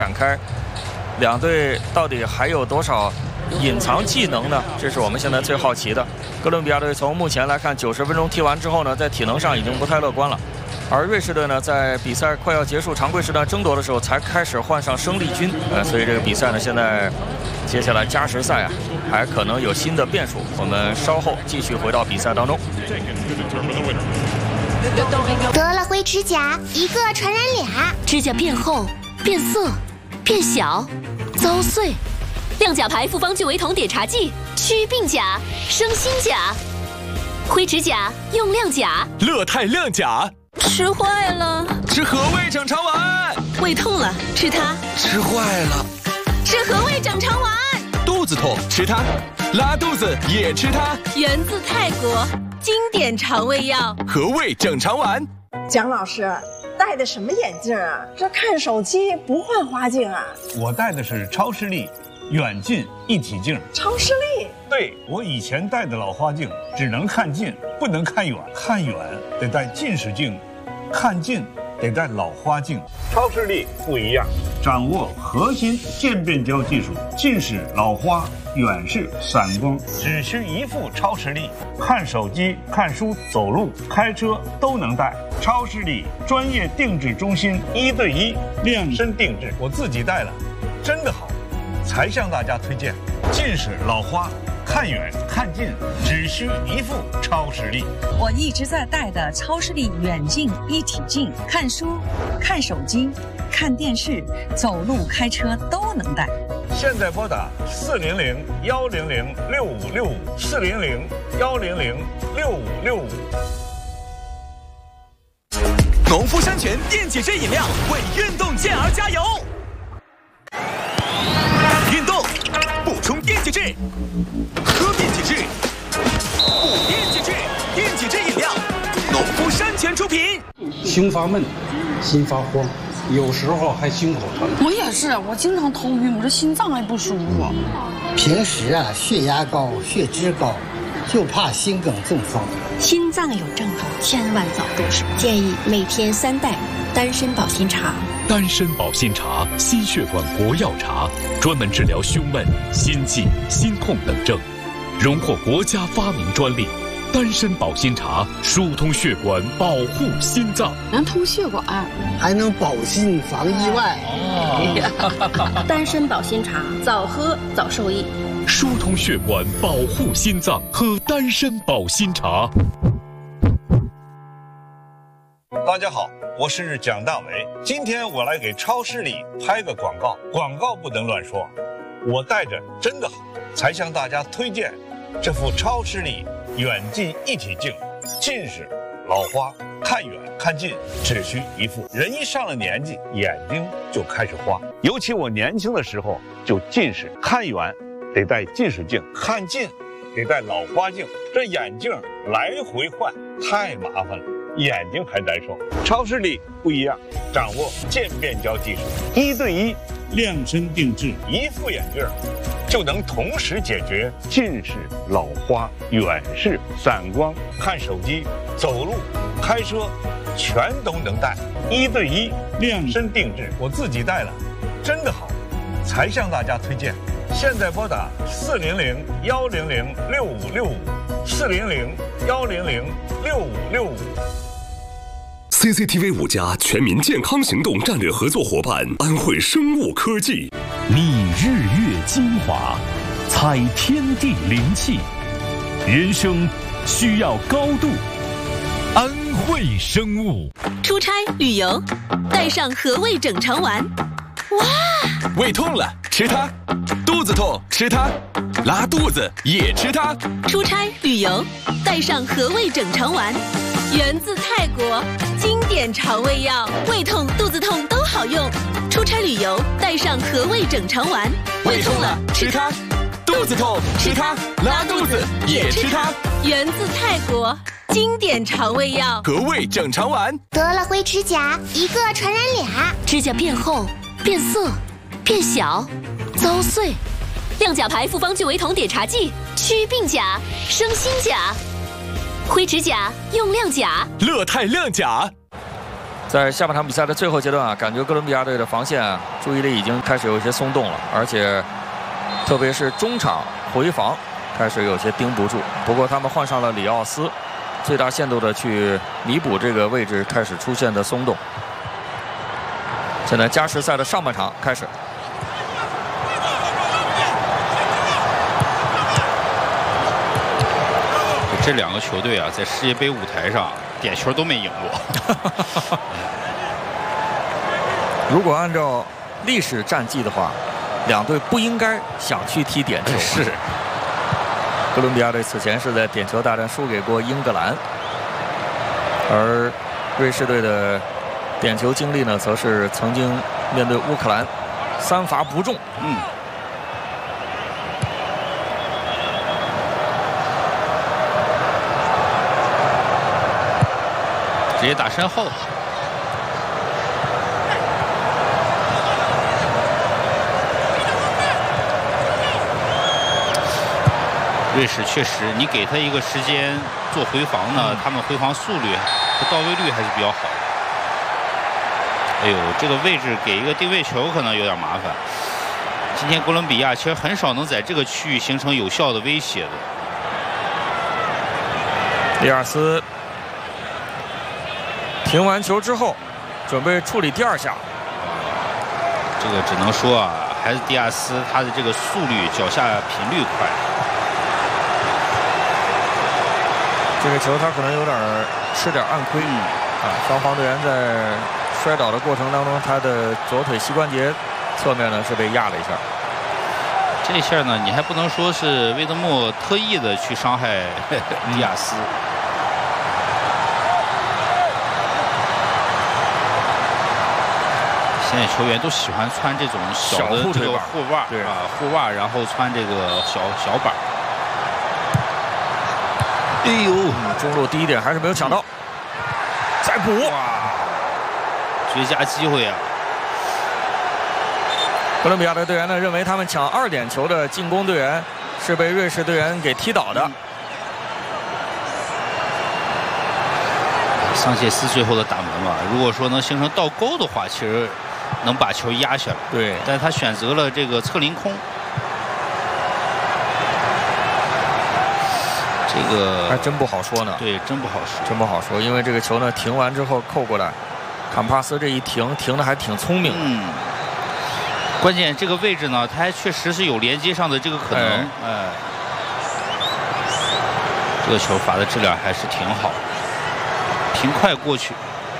展开，两队到底还有多少隐藏技能呢？这是我们现在最好奇的。哥伦比亚队从目前来看，90分钟踢完之后呢，在体能上已经不太乐观了。而瑞士队呢，在比赛快要结束、常规时段争夺的时候，才开始换上生力军。所以这个比赛呢，现在接下来加时赛啊，还可能有新的变数。我们稍后继续回到比赛当中。 得了灰指甲，一个传染俩， 指甲变厚、变色、变小、遭碎。亮甲牌复方聚维酮碘茶剂，祛病甲、生新甲。灰指甲用亮甲， 乐泰亮甲。 吃坏了， 吃和味整肠丸。 胃痛了，吃它。 吃坏了， 吃和味整肠丸。 肚子痛，吃它。拉肚子也吃它。 源自泰国，经典肠胃药。 和味整肠丸。 蒋老师戴的什么眼镜啊？这看手机不换花镜啊？ 我戴的是超视力远近一体镜。 超视力？ 对，我以前戴的老花镜只能看近，不能看远，看远得戴近视镜，看近得戴老花镜。超视力不一样，掌握核心渐变焦技术，近视、老花、远视、散光，只需一副超视力，看手机、看书、走路、开车都能戴。超视力专业定制中心，1对1量身定制，我自己戴了，真的好，才向大家推荐。近视、老花，看远看近只需一副超视力。 我一直在戴的超视力远近一体镜，看书、看手机、看电视、走路、开车都能戴。 现在拨打400-100-6565，400-100-6565。 农夫山泉电解质饮料为运动健儿加油。运动补充电解质，喝电解质，补电解质，电解质饮料，农夫山泉出品。 胸发闷，心发慌，有时候还胸口疼。 我也是，我经常头晕，我这心脏还不舒服。 平时啊，血压高，血脂高，就怕心梗中风。 心脏有症状，千万早重视。建议每天3袋丹参保心茶。 丹参保心茶，心血管活药茶，专门治疗胸闷、心悸、心痛等症，荣获国家发明专利。丹参保心茶疏通血管，保护心脏， 能通血管， 还能保心防意外。 丹参保心茶，早喝早受益。 疏通血管，保护心脏，喝丹参保心茶。 大家好，我是蒋大为，今天我来给超视力拍个广告，广告不能乱说，我戴着真的好，才向大家推荐这副超视力远近一体镜。近视、老花，看远看近只需一副。人一上了年纪，眼睛就开始花，尤其我年轻的时候就近视，看远得戴近视镜，看近得戴老花镜，这眼镜来回换太麻烦了，眼睛还难受。超视力不一样，掌握渐变焦技术，1对1量身定制，一副眼镜就能同时解决近视、老花、远视、散光，看手机、走路、开车全都能戴。1对1量身定制，我自己戴了，真的好，才向大家推荐。现在拨打400-100-6565，400-100-6565。 CCTV 5家全民健康行动战略合作伙伴安徽生物科技， 你日月精华，采天地灵气，人生需要高度。安徽生物。 出差旅游，带上和味整肠丸。哇！ 胃痛了，吃它；肚子痛，吃它；拉肚子也吃它。 出差旅游，带上和味整肠丸，源自泰国，经典肠胃药，胃痛、肚子痛都好用。出差旅游，带上和味整肠丸。 胃痛了，吃它；肚子痛，吃它；拉肚子也吃它。 源自泰国，经典肠胃药， 和味整肠丸。 得了灰指甲，一个传染俩， 指甲变厚、变色、变小、遭碎。亮甲牌复方聚维酮碘茶剂，祛病甲、生新甲。灰指甲用亮甲， 乐泰亮甲。 在下半场比赛的最后阶段啊，感觉哥伦比亚队的防线啊，注意力已经开始有一些松动了，而且特别是中场回防开始有些盯不住。不过他们换上了里奥斯，最大限度的去弥补这个位置开始出现的松动。现在加时赛的上半场开始。 这两个球队啊，在世界杯舞台上点球都没赢过。 如果按照历史战绩的话，两队不应该想去踢点球。 是。 哥伦比亚队此前是在点球大战输给过英格兰，而瑞士队的点球经历呢，则是曾经面对乌克兰3罚不中。 直接打身后。瑞士确实，你给他一个时间做回防呢，他们回防速率和到位率还是比较好的。哎呦，这个位置给一个定位球可能有点麻烦。今天哥伦比亚其实很少能在这个区域形成有效的威胁的。 利尔斯停完球之后，准备处理第2下。 这个只能说啊，还是迪亚斯他的这个速率、脚下频率快。 这个球他可能有点吃点暗亏双方队员在摔倒的过程当中，他的左腿膝关节侧面呢是被压了一下。 这一下呢，你还不能说是威德莫特意的去伤害迪亚斯。现在球员都喜欢穿这种小的这个护袜，护袜，然后穿这个小板。 哎呦，中路第一点还是没有抢到，再补， 哇，绝佳机会啊！ 哥伦比亚的队员呢认为他们抢2点球的进攻队员是被瑞士队员给踢倒的。 桑切斯最后的打门嘛，如果说能形成倒钩的话，其实能把球压下来。 对， 但是他选择了这个侧凌空。这个还真不好说呢。 对，真不好说， 真不好说，因为这个球呢停完之后扣过来，坎帕斯这一停的还挺聪明。 关键这个位置呢，他还确实是有连接上的这个可能。这个球罚的质量还是挺好，平快过去。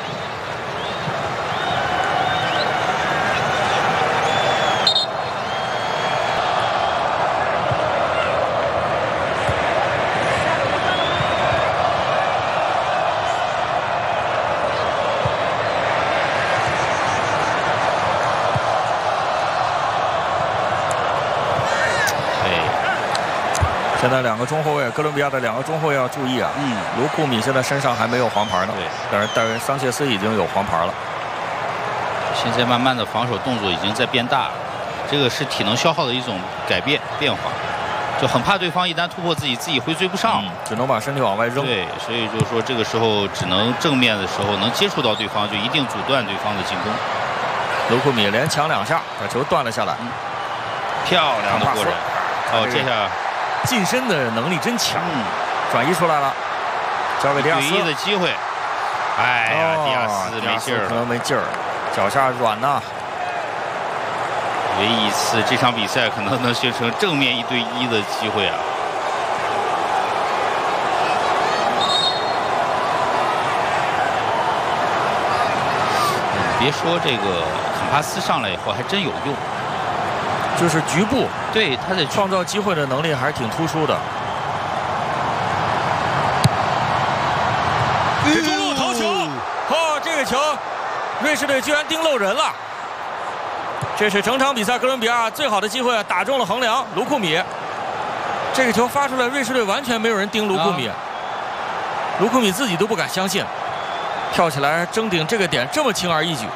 现在2个中后卫，哥伦比亚的2个中后卫要注意啊。卢库米现在身上还没有黄牌呢，但是戴维桑切斯已经有黄牌了。 现在慢慢的防守动作已经在变大了，这个是体能消耗的一种变化，就很怕对方一旦突破自己会追不上， 只能把身体往外扔。 对，所以就是说这个时候只能正面的时候能接触到对方，就一定阻断对方的进攻。 卢库米连抢2下，把球断了下来， 漂亮的过人。这下。 近身的能力真强，转移出来了，交给迪亚斯。 1对1的机会，哎呀，迪亚斯没劲儿， 可能没劲儿，脚下软呐。 唯一一次这场比赛可能能形成正面1对1的机会啊！别说这个坎帕斯上来以后还真有用。 就是局部， 对他的创造机会的能力还是挺突出的。这中路头球，这个球，瑞士队居然盯漏人了。这是整场比赛哥伦比亚最好的机会，打中了横梁卢库米。这个球发出来，瑞士队完全没有人盯卢库米，卢库米自己都不敢相信，跳起来争顶这个点这么轻而易举。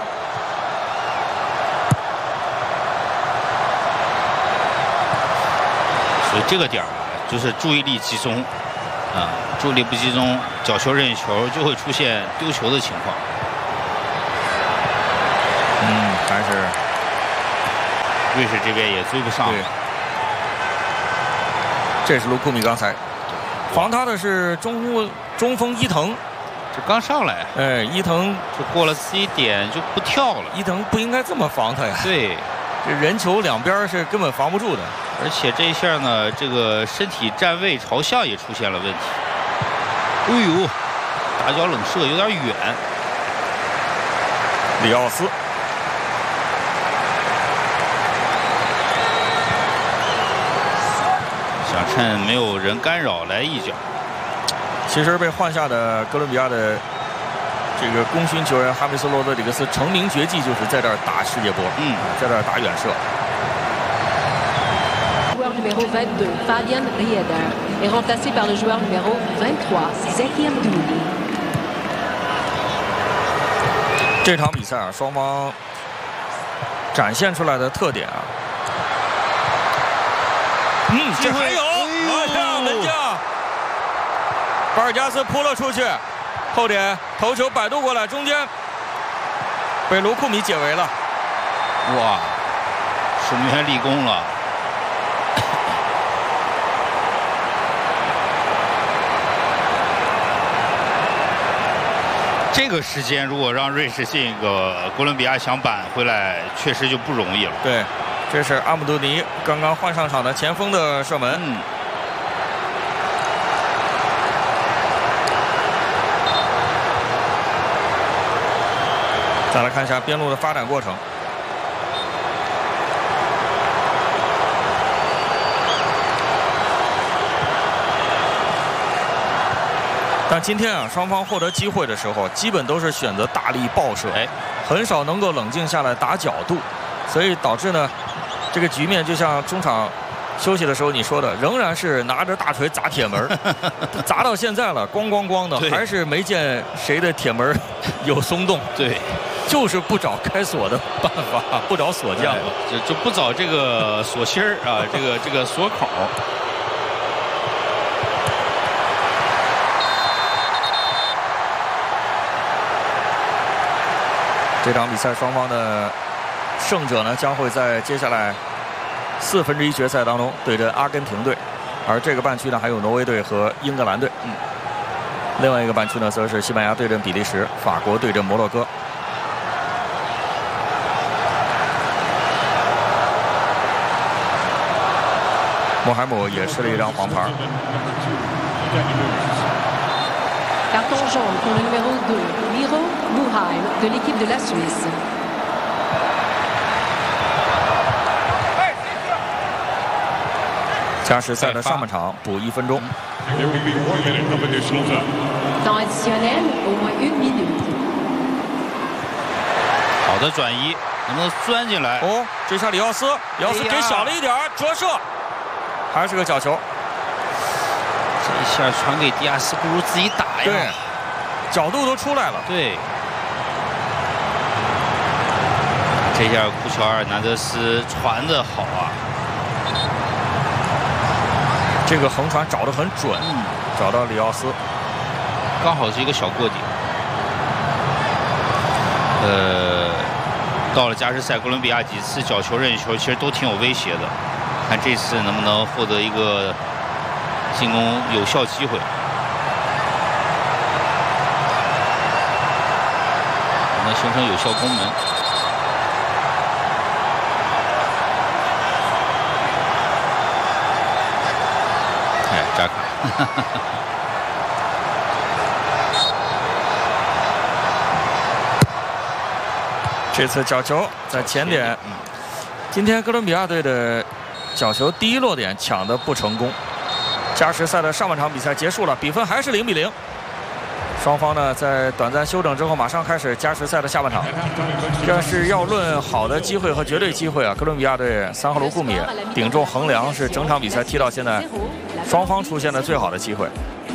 所以这个点儿就是注意力集中，注意力不集中，角球任意球就会出现丢球的情况。 但是瑞士这边也追不上。 对，这是卢库米刚才防他的是中锋伊藤。 这刚上来， 哎，伊藤就过了自己点就不跳了。 伊藤不应该这么防他呀。 对， 这人球两边是根本防不住的。 而且这一下呢，这个身体站位朝向也出现了问题。哎呦，打脚冷射有点远。 里奥斯想趁没有人干扰来一脚。 其实被换下的哥伦比亚的这个功勋球员哈梅斯·罗德里格斯成名绝技就是在这儿打世界波，在这儿打远射。 joueur numéro 22 Fabian Rieder est remplacé par le joueur numéro 23 Zeki Amdouni。 这场比赛啊，双方展现出来的特点啊，这还有，哎呀，门将。 巴尔加斯扑了出去，后点头球摆渡过来，中间被卢库米解围了。 哇，守门员立功了。这个时间如果让瑞士进一个哥伦比亚想扳回来，确实就不容易了。 对，这是阿姆杜尼刚刚换上场的前锋的射门。再来看一下边路的发展过程。但今天啊，双方获得机会的时候，基本都是选择大力爆射，很少能够冷静下来打角度，所以导致呢，这个局面就像中场休息的时候你说的，仍然是拿着大锤砸铁门，砸到现在了，咣咣咣的，还是没见谁的铁门有松动。 对。 就是不找开锁的办法，不找锁匠， 就不找这个锁芯儿啊，这个锁口。 这场比赛双方的胜者呢，将会在接下来1/4决赛当中对阵阿根廷队，而这个半区呢还有挪威队和英格兰队。另外一个半区呢，则是西班牙对阵比利时，法国对阵摩洛哥。 穆海姆也吃了一张黄牌。 Carton jaune pour le numéro 2, Miro Muheim de l'équipe de la Suisse. 加时赛的上半场补1分钟。 Temps additionnel, au moins 1 minute. 好的转移，能不能钻进来？ 哦，这下里奥斯给小了一点，折射。 还是个角球， 这一下传给迪亚斯，不如自己打呀。 对，角度都出来了。 对，这下库乔尔南德斯传的好啊， 这个横传找得很准，找到里奥斯， 刚好是一个小过顶。到了加时赛，哥伦比亚几次角球、任意球其实都挺有威胁的。 看这次能不能获得一个进攻有效机会，能形成有效攻门。哎，扎卡。 这次角球在前点。今天哥伦比亚队的 角球第一落点抢得不成功，加时赛的上半场比赛结束了，比分还是0比0。双方呢在短暂休整之后，马上开始加时赛的下半场。这是要论好的机会和绝对机会啊，哥伦比亚队3号卢库米顶中横梁，是整场比赛踢到现在双方出现的最好的机会。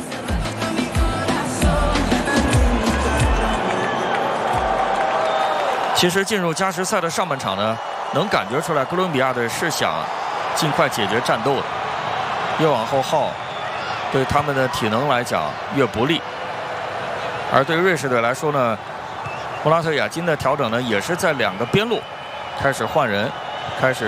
其实进入加时赛的上半场呢，能感觉出来哥伦比亚队是想 尽快解决战斗的，越往后耗，对他们的体能来讲越不利。而对瑞士队来说呢，穆拉特雅金的调整呢，也是在2个边路开始换人，开始。